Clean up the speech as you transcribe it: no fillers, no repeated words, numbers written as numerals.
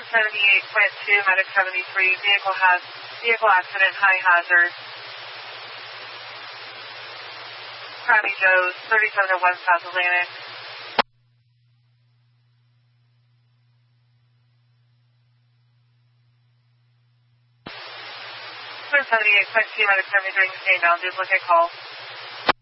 78.2, medic 73, vehicle accident, high hazard. Crabby Joe's, 3701 South Atlantic. 78.2, medic 73, sustained down, duplicate call.